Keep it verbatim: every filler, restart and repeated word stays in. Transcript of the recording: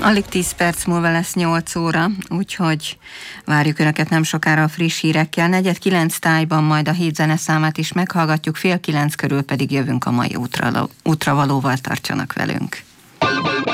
Alig tíz perc múlva lesz nyolc óra, úgyhogy várjuk Önöket nem sokára a friss hírekkel. Negyed kilenc tájban majd a hét zeneszámát is meghallgatjuk, fél kilenc körül pedig jövünk a mai útra, útravalóval, tartsanak velünk.